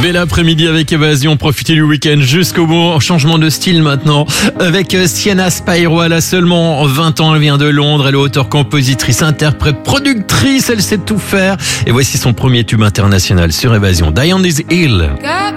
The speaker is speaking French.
Bel après-midi avec Évasion, profitez du week-end jusqu'au bout. Changement de style maintenant avec Sienna Spyro. Elle a seulement 20 ans, elle vient de Londres, elle est auteure, compositrice, interprète, productrice, elle sait tout faire. Et voici son premier tube international sur Évasion, Die on This Hill.